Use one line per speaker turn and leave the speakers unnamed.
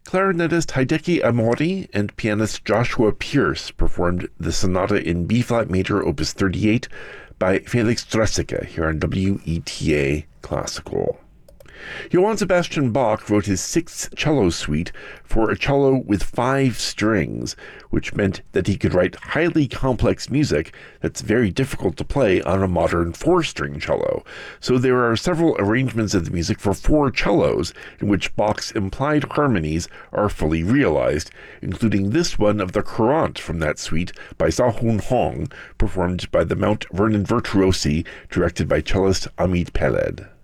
Clarinetist Hideki Amori and pianist Joshua Pierce performed the sonata in B-flat major, opus 38, by Felix Draeseke here on WETA Classical. Johann Sebastian Bach wrote his sixth cello suite for a cello with 5 strings, which meant that he could write highly complex music that's very difficult to play on a modern 4-string cello. So there are several arrangements of the music for 4 cellos in which Bach's implied harmonies are fully realized, including this one of the Courante from that suite by Sahun Hong, performed by the Mount Vernon Virtuosi, directed by cellist Amit Peled.